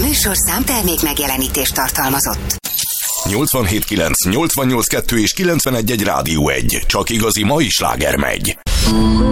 műsorszám termék megjelenítést tartalmazott. 87.9, 88.2 és 91.1 Rádió 1. Csak igazi mai sláger megy.